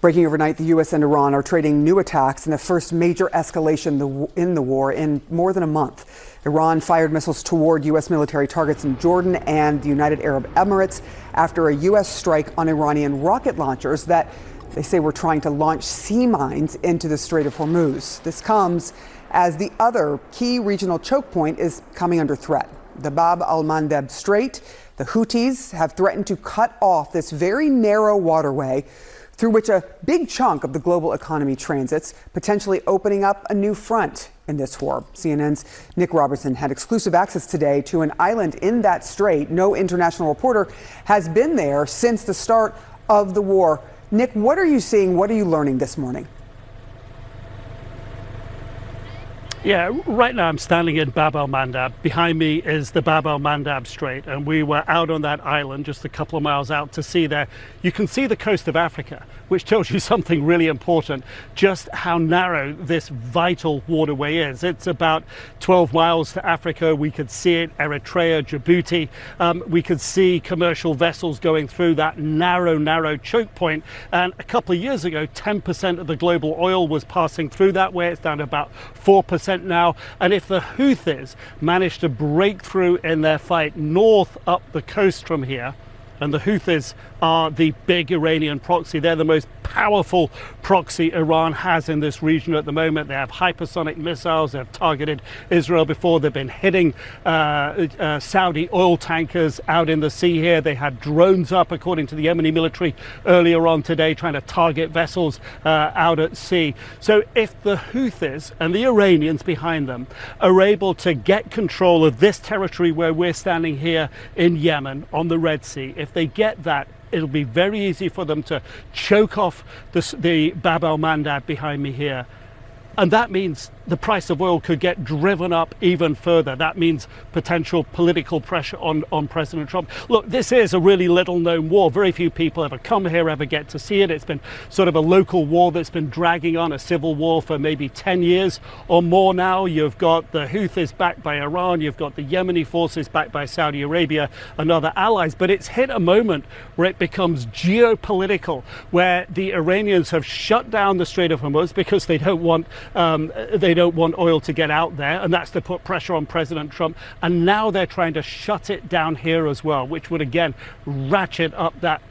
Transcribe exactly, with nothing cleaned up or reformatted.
Breaking overnight, the U S and Iran are trading new attacks in the first major escalation in the war in more than a month. Iran fired missiles toward U S military targets in Jordan and the United Arab Emirates after a U S strike on Iranian rocket launchers that they say were trying to launch sea mines into the Strait of Hormuz. This comes as the other key regional choke point is coming under threat. The Bab al-Mandeb Strait. The Houthis have threatened to cut off this very narrow waterway through which a big chunk of the global economy transits, potentially opening up a new front in this war. C N N's Nick Robertson had exclusive access today to an island in that strait. No international reporter has been there since the start of the war. Nick, what are you seeing? What are you learning this morning? Yeah, right now I'm standing in Bab al-Mandab. Behind me is the Bab al-Mandab Strait, and we were out on that island just a couple of miles out to sea there. You can see the coast of Africa, which tells you something really important, just how narrow this vital waterway is. It's about twelve miles to Africa. We could see it, Eritrea, Djibouti. Um, we could see commercial vessels going through that narrow, narrow choke point. And a couple of years ago, ten percent of the global oil was passing through that way. It's down to about four percent now. And if the Houthis manage to break through in their fight north up the coast from here, and the Houthis are the big Iranian proxy. They're the most powerful proxy Iran has in this region at the moment. They have hypersonic missiles. They've targeted Israel before. They've been hitting uh, uh, Saudi oil tankers out in the sea here. They had drones up, according to the Yemeni military, earlier on today, trying to target vessels uh, out at sea. So if the Houthis and the Iranians behind them are able to get control of this territory where we're standing here in Yemen on the Red Sea, if they get that, it'll be very easy for them to choke off the, the Bab al-Mandab behind me here. And that means the price of oil could get driven up even further. That means potential political pressure on, on President Trump. Look, this is a really little known war. Very few people ever come here, ever get to see it. It's been sort of a local war that's been dragging on, a civil war for maybe ten years or more now. You've got the Houthis backed by Iran. You've got the Yemeni forces backed by Saudi Arabia and other allies. But it's hit a moment where it becomes geopolitical, where the Iranians have shut down the Strait of Hormuz because they don't want um, they don't want oil to get out there, and that's to put pressure on President Trump. And now they're trying to shut it down here as well, which would again ratchet up that